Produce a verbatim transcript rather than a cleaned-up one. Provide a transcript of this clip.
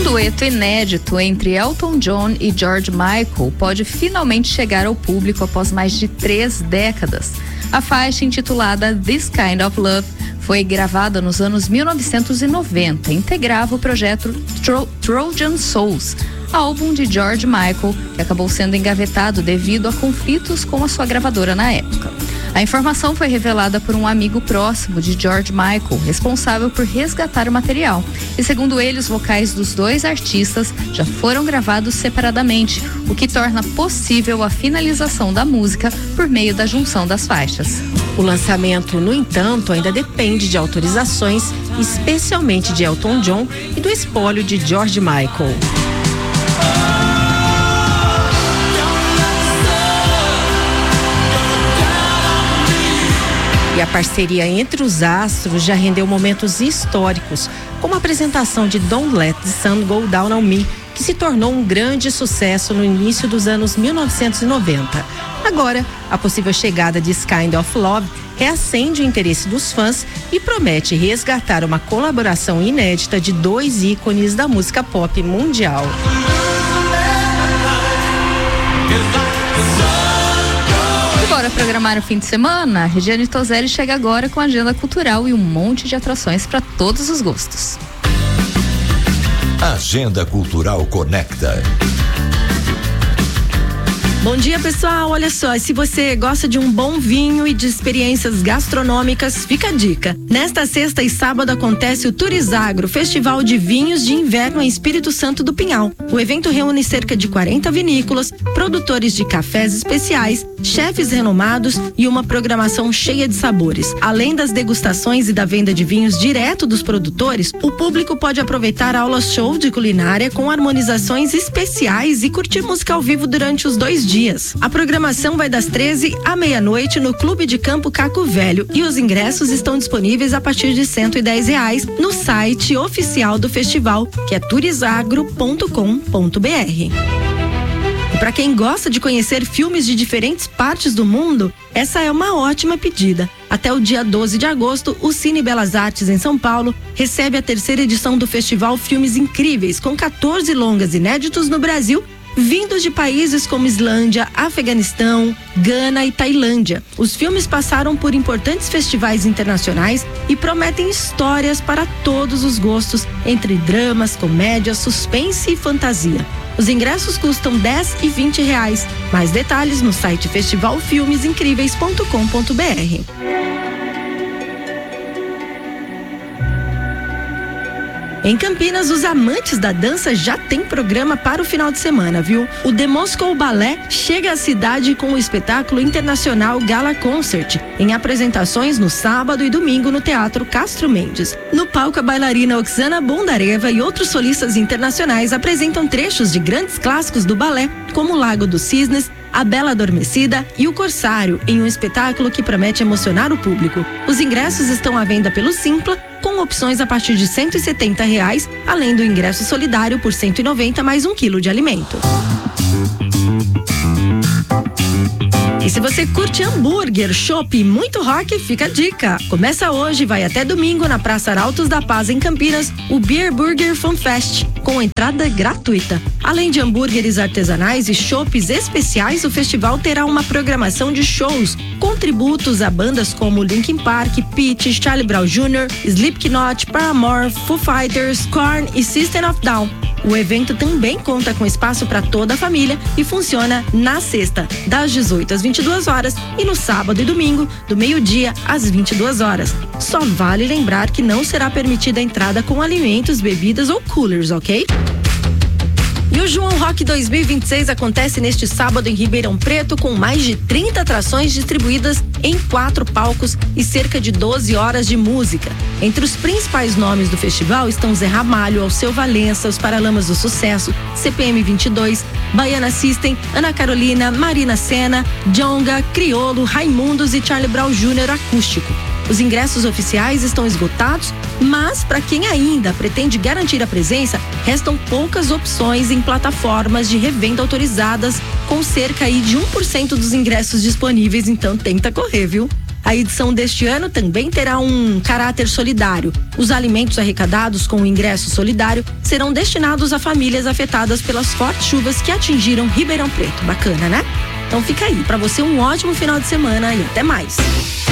dueto inédito entre Elton John e George Michael pode finalmente chegar ao público após mais de três décadas. A faixa, intitulada This Kind of Love, foi gravada nos anos mil novecentos e noventa e integrava o projeto Tro- Trojan Souls, álbum de George Michael, que acabou sendo engavetado devido a conflitos com a sua gravadora na época. A informação foi revelada por um amigo próximo de George Michael, responsável por resgatar o material. E segundo ele, os vocais dos dois artistas já foram gravados separadamente, o que torna possível a finalização da música por meio da junção das faixas. O lançamento, no entanto, ainda depende de autorizações, especialmente de Elton John e do espólio de George Michael. E a parceria entre os astros já rendeu momentos históricos, como a apresentação de Don't Let the Sun Go Down on Me, que se tornou um grande sucesso no início dos anos mil novecentos e noventa. Agora, a possível chegada de This Kind of Love reacende o interesse dos fãs e promete resgatar uma colaboração inédita de dois ícones da música pop mundial. Bora programar o fim de semana? A Regiane Toselli chega agora com agenda cultural e um monte de atrações para todos os gostos. Agenda Cultural Conecta. Bom dia, pessoal. Olha só, se você gosta de um bom vinho e de experiências gastronômicas, fica a dica. Nesta sexta e sábado acontece o Turizagro, Festival de Vinhos de Inverno em Espírito Santo do Pinhal. O evento reúne cerca de quarenta vinícolas, produtores de cafés especiais, chefes renomados e uma programação cheia de sabores. Além das degustações e da venda de vinhos direto dos produtores, o público pode aproveitar aulas show de culinária com harmonizações especiais e curtir música ao vivo durante os dois dias. A programação vai das treze à meia-noite no Clube de Campo Caco Velho e os ingressos estão disponíveis a partir de cento e dez reais no site oficial do festival, que é turizagro ponto com ponto br. E para quem gosta de conhecer filmes de diferentes partes do mundo, essa é uma ótima pedida. Até o dia doze de agosto, o Cine Belas Artes em São Paulo recebe a terceira edição do Festival Filmes Incríveis, com quatorze longas inéditos no Brasil, vindos de países como Islândia, Afeganistão, Gana e Tailândia. Os filmes passaram por importantes festivais internacionais e prometem histórias para todos os gostos, entre dramas, comédias, suspense e fantasia. Os ingressos custam dez e vinte reais. Mais detalhes no site festival filmes incríveis ponto com ponto br. Em Campinas, os amantes da dança já têm programa para o final de semana, viu? O The Moscow Ballet chega à cidade com o espetáculo internacional Gala Concert, em apresentações no sábado e domingo no Teatro Castro Mendes. No palco, a bailarina Oksana Bondareva e outros solistas internacionais apresentam trechos de grandes clássicos do balé, como o Lago dos Cisnes, A Bela Adormecida e O Corsário, em um espetáculo que promete emocionar o público. Os ingressos estão à venda pelo Simpla, com opções a partir de cento e setenta reais, além do ingresso solidário por cento e noventa mais um quilo de alimento. E se você curte hambúrguer, chopp e muito rock, fica a dica. Começa hoje e vai até domingo na Praça Arautos da Paz, em Campinas, o Beer Burger Fun Fest, com entrada gratuita. Além de hambúrgueres artesanais e chopps especiais, o festival terá uma programação de shows com tributos a bandas como Linkin Park, Pitty, Charlie Brown Júnior, Slipknot, Paramore, Foo Fighters, Korn e System of a Down. O evento também conta com espaço para toda a família e funciona na sexta, das dezoito às vinte e duas horas, e no sábado e domingo, do meio-dia às vinte e duas horas. Só vale lembrar que não será permitida a entrada com alimentos, bebidas ou coolers, ok? E o João Rock dois mil e vinte e seis acontece neste sábado em Ribeirão Preto, com mais de trinta atrações distribuídas em quatro palcos e cerca de doze horas de música. Entre os principais nomes do festival estão Zé Ramalho, Alceu Valença, Os Paralamas do Sucesso, C P M vinte e dois, Baiana System, Ana Carolina, Marina Sena, Djonga, Criolo, Raimundos e Charlie Brown Júnior acústico. Os ingressos oficiais estão esgotados, mas para quem ainda pretende garantir a presença, restam poucas opções em plataformas de revenda autorizadas, com cerca aí de um por cento dos ingressos disponíveis, então tenta correr, viu? A edição deste ano também terá um caráter solidário. Os alimentos arrecadados com o ingresso solidário serão destinados a famílias afetadas pelas fortes chuvas que atingiram Ribeirão Preto. Bacana, né? Então fica aí, para você um ótimo final de semana e até mais.